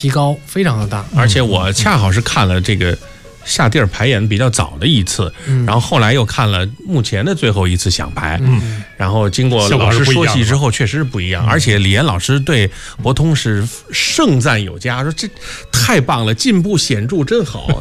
提高非常的大。 而且我恰好是看了这个下地儿排演比较早的一次，然后后来又看了目前的最后一次响排，然后经过老师说戏之后，确实是不一样。而且李岩老师对博通是盛赞有加，说这太棒了，进步显著，真好。